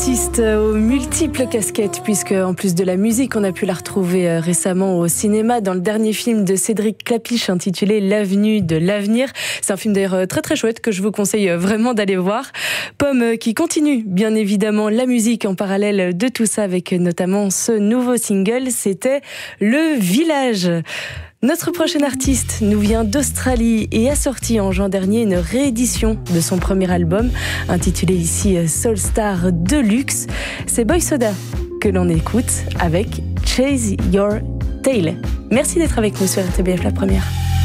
artiste aux multiples casquettes, puisque en plus de la musique, on a pu la retrouver récemment au cinéma dans le dernier film de Cédric Klapisch intitulé L'avenue de l'avenir. C'est un film d'ailleurs très très chouette que je vous conseille vraiment d'aller voir. Pomme qui continue bien évidemment la musique en parallèle de tout ça avec notamment ce nouveau single, c'était Le Village. Notre prochain artiste nous vient d'Australie et a sorti en juin dernier une réédition de son premier album intitulé ici Soul Star Deluxe. C'est Boy Soda que l'on écoute avec Chase Your Tail. Merci d'être avec nous sur RTBF La Première.